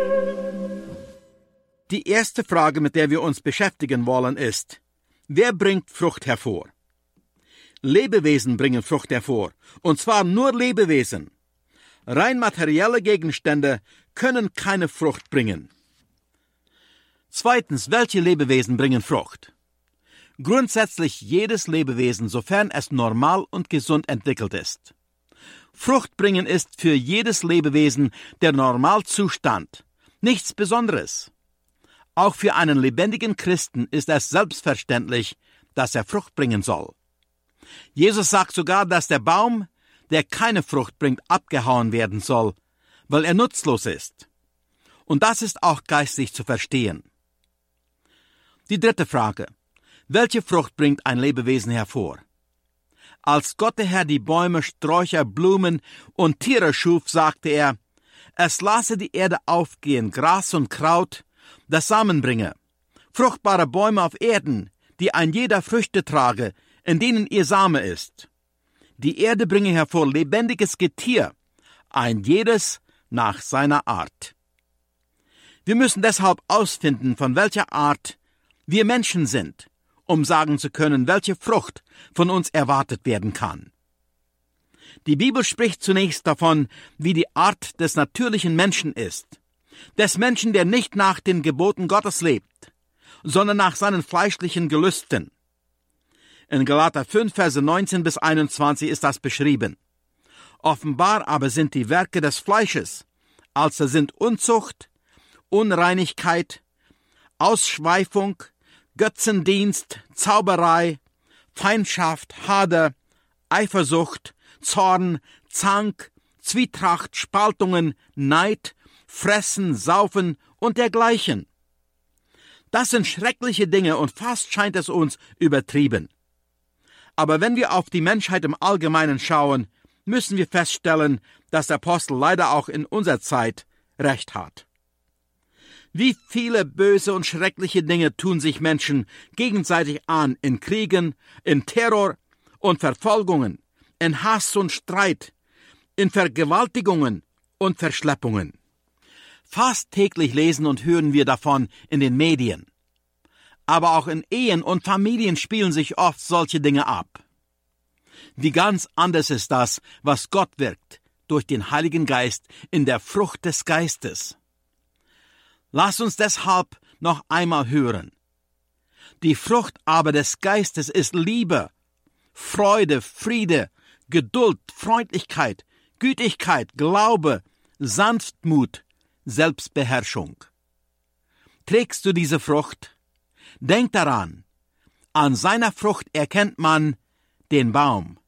Die erste Frage, mit der wir uns beschäftigen wollen, ist: Wer bringt Frucht hervor? Lebewesen bringen Frucht hervor, und zwar nur Lebewesen. Rein materielle Gegenstände können keine Frucht bringen. Zweitens, welche Lebewesen bringen Frucht? Grundsätzlich jedes Lebewesen, sofern es normal und gesund entwickelt ist. Frucht bringen ist für jedes Lebewesen der Normalzustand, nichts Besonderes. Auch für einen lebendigen Christen ist es selbstverständlich, dass er Frucht bringen soll. Jesus sagt sogar, dass der Baum, der keine Frucht bringt, abgehauen werden soll, weil er nutzlos ist. Und das ist auch geistlich zu verstehen. Die dritte Frage: Welche Frucht bringt ein Lebewesen hervor? Als Gott der Herr die Bäume, Sträucher, Blumen und Tiere schuf, sagte er: Es lasse die Erde aufgehen, Gras und Kraut, das Samen bringe, fruchtbare Bäume auf Erden, die ein jeder Früchte trage, in denen ihr Same ist. Die Erde bringe hervor lebendiges Getier, ein jedes nach seiner Art. Wir müssen deshalb ausfinden, von welcher Art wir Menschen sind, um sagen zu können, welche Frucht von uns erwartet werden kann. Die Bibel spricht zunächst davon, wie die Art des natürlichen Menschen ist, des Menschen, der nicht nach den Geboten Gottes lebt, sondern nach seinen fleischlichen Gelüsten. In Galater 5, Verse 19 bis 21 ist das beschrieben. Offenbar aber sind die Werke des Fleisches, also sind Unzucht, Unreinigkeit, Ausschweifung, Götzendienst, Zauberei, Feindschaft, Hader, Eifersucht, Zorn, Zank, Zwietracht, Spaltungen, Neid, Fressen, Saufen und dergleichen. Das sind schreckliche Dinge und fast scheint es uns übertrieben. Aber wenn wir auf die Menschheit im Allgemeinen schauen, müssen wir feststellen, dass der Apostel leider auch in unserer Zeit recht hat. Wie viele böse und schreckliche Dinge tun sich Menschen gegenseitig an in Kriegen, in Terror und Verfolgungen, in Hass und Streit, in Vergewaltigungen und Verschleppungen. Fast täglich lesen und hören wir davon in den Medien. Aber auch in Ehen und Familien spielen sich oft solche Dinge ab. Wie ganz anders ist das, was Gott wirkt durch den Heiligen Geist in der Frucht des Geistes. Lass uns deshalb noch einmal hören. Die Frucht aber des Geistes ist Liebe, Freude, Friede, Geduld, Freundlichkeit, Gütigkeit, Glaube, Sanftmut, Selbstbeherrschung. Trägst du diese Frucht? Denk daran, an seiner Frucht erkennt man den Baum.